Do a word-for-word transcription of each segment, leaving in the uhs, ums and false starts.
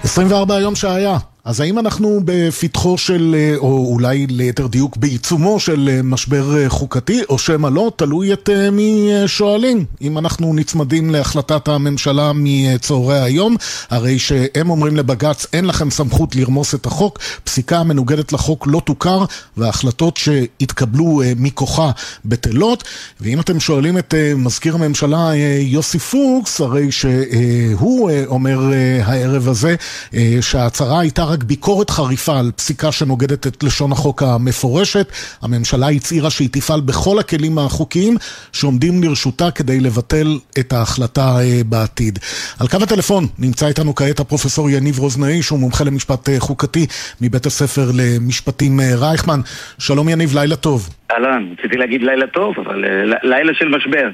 עשרים וארבע היום שהיה. אז האם אנחנו בפתחו של, או אולי ליתר דיוק בעיצומו של משבר חוקתי, או שמה לא, תלוי את מי שואלים. אם אנחנו נצמדים להחלטת הממשלה מצהרי היום, הרי שהם אומרים לבג"ץ, אין לכם סמכות לרמוס את החוק, פסיקה מנוגדת לחוק לא תוכר, וההחלטות שהתקבלו מכוחה בטלות. ואם אתם שואלים את מזכיר הממשלה יוסי פוקס, הרי שהוא אומר הערב הזה, שההצהרה הייתה רק ביקורת חריפה על פסיקה שנוגדת את לשון החוק המפורשת. הממשלה הצהירה שהיא תפעל בכל הכלים החוקיים שעומדים לרשותה כדי לבטל את ההחלטה בעתיד. על קו הטלפון נמצא איתנו כעת הפרופסור יניב רוזנאי, שהוא מומחה למשפט חוקתי מבית הספר למשפטים רייכמן. שלום יניב, לילה טוב. אהלן, רציתי להגיד לילה טוב, אבל לילה של משבר.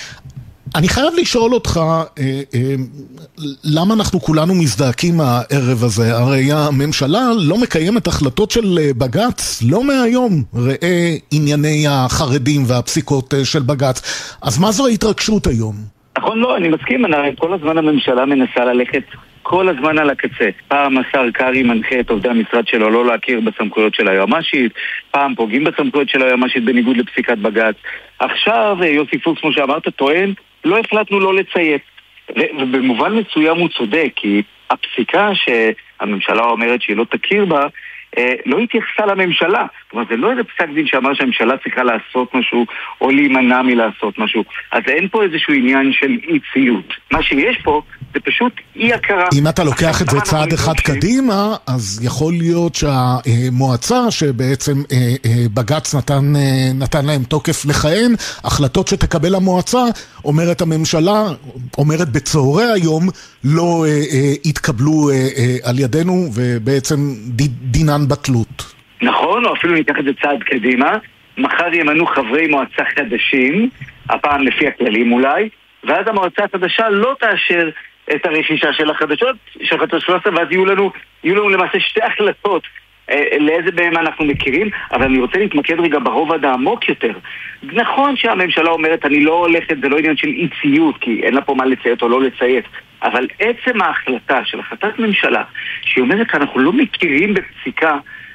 אני חייב לשאול אותך, אה, אה, למה אנחנו כולנו מזדעקים הערב הזה? הרי הממשלה לא מקיימת החלטות של בג"ץ, לא מהיום. ראה ענייני החרדים והפסיקות של בג"ץ. אז מה זו ההתרגשות היום? נכון, לא, אני מסכים, אני, כל הזמן הממשלה מנסה ללכת כל הזמן על הקצה. פעם השר קרי מנחה את עובדי המשרד שלו לא להכיר בסמכויות של היועמ"שית, פעם פוגעים בסמכויות של היועמ"שית בניגוד לפסיקת בג"ץ. עכשיו יוסי פוקס, כמו שאמרת, טוען, לא החלטנו לא לציית. ובמובן מסוים הוא צודק, כי הפסיקה שהממשלה אומרת שהיא לא תכיר בה, לא התייחסה לממשלה. כלומר, זה לא איזה פסק דין שאמר שהממשלה צריכה לעשות משהו או להימנע מלעשות משהו. אז אין פה איזשהו עניין של אי ציות. מה שיש פה זה פשוט אי הכרה. אם אתה לוקח את זה צעד אחד קדימה, אז יכול להיות שהמועצה שבעצם בג"ץ נתן, נתן להם תוקף לכהן, החלטות שתקבל המועצה, אומרת הממשלה, אומרת בצהרי היום, לא התקבלו על ידינו ובעצם דינן בטלות. נכון, או אפילו ניקח את זה צעד קדימה, מחר ימנו חברי מועצה חדשים, הפעם לפי הכללים אולי, ואז המועצה החדשה לא תאשר את הרכישה של החדשות, של החדשות, ואז יהיו לנו, יהיו לנו למעשה שתי החלטות, אה, לאיזה בהם אנחנו מכירים, אבל אני רוצה להתמקד רגע ברובד העמוק יותר. נכון שהממשלה אומרת, אני לא הולכת, זה לא עניין של אי ציות, כי אין לה פה מה לציית או לא לציית, אבל עצם ההחלטה של החלטת ממשלה, שהיא אומרת, אנחנו לא מכירים בפסיקה,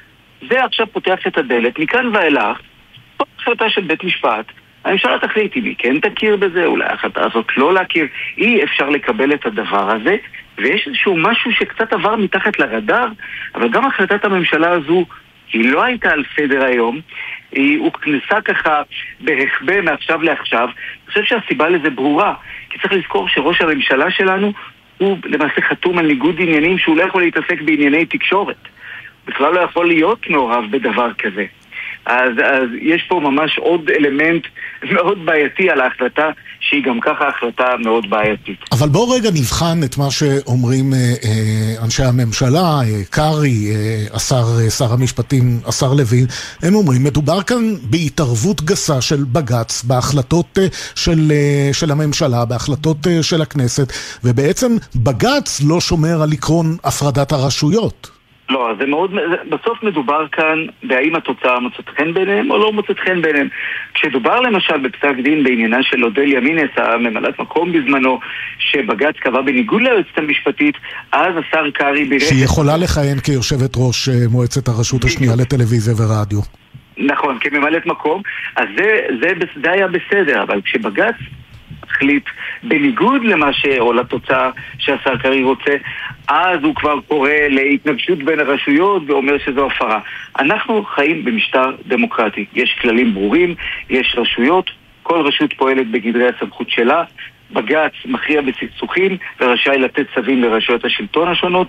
זה עכשיו פותח את הדלת, מכאן ואילך, פה החלטה של בית משפט, הממשלה תחליט אם היא כן תכיר בזה, אולי ההחלטה הזאת לא להכיר, אי אפשר לקבל את הדבר הזה, ויש איזשהו משהו שקצת עבר מתחת לרדאר, אבל גם החלטת הממשלה הזו, היא לא הייתה על סדר היום, היא הוכנסה ככה ברחבה מעכשיו לעכשיו. אני חושב שהסיבה לזה ברורה, כי צריך לזכור שראש הממשלה שלנו, הוא למעשה חתום על ניגוד עניינים שהוא לא יכול להתעסק בענייני תקשורת. בכלל לא יכול להיות מעורב בדבר כזה. אז, אז יש פה ממש עוד אלמנט מאוד בעייתי על ההחלטה, שהיא גם ככה החלטה מאוד בעייתית. אבל בואו רגע נבחן את מה שאומרים אה, אה, אנשי הממשלה, אה, קרי, אה, השר, אה, שר המשפטים, השר לוין, הם אומרים, מדובר כאן בהתערבות גסה של בג"ץ, בהחלטות אה, של, אה, של הממשלה, בהחלטות אה, של הכנסת, ובעצם בג"ץ לא שומר על עקרון הפרדת הרשויות. לא, זה מאוד, בסוף מדובר כאן בהאם התוצאה מוצאת חן ביניהם או לא מוצאת חן ביניהם. כשדובר למשל בפסק דין בעניינה של אודליה מינס, הממלאת מקום בזמנו, שבג"ץ קבע בניגוד ליועצת המשפטית, אז השר קרי בירך... שהיא יכולה לכהן כיושבת ראש מועצת הרשות השנייה לטלוויזיה ורדיו. נכון, כממלאת מקום, אז זה, זה, זה היה בסדר, אבל כשבג"ץ החליט בניגוד למה ש... או לתוצאה שהשר קרי רוצה, אז הוא כבר קורא להתנגשות בין הרשויות ואומר שזו הפרה. אנחנו חיים במשטר דמוקרטי. יש כללים ברורים, יש רשויות, כל רשות פועלת בגדרי הסמכות שלה, בג"ץ מכריע בסכסוכים ורשאי לתת צווים לרשויות השלטון השונות.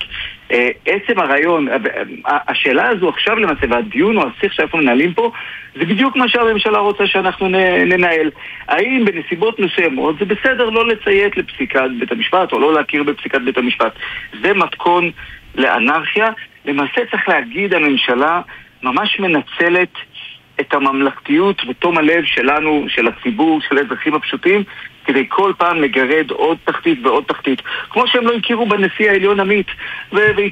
עצם הרעיון, השאלה הזו עכשיו למעשה, והדיון או השיח שאנחנו מנהלים פה, זה בדיוק מה שהממשלה רוצה שאנחנו ננהל. האם בנסיבות מסוימות זה בסדר לא לציית לפסיקת בית המשפט או לא להכיר בפסיקת בית המשפט? זה מתכון לאנרכיה. למעשה צריך להגיד, הממשלה ממש מנצלת את הממלכתיות ותום הלב שלנו, של הציבור, של האזרחים הפשוטים, כדי כל פעם לגרד עוד תחתית ועוד תחתית. כמו שהם לא הכירו בנשיא העליון עמית,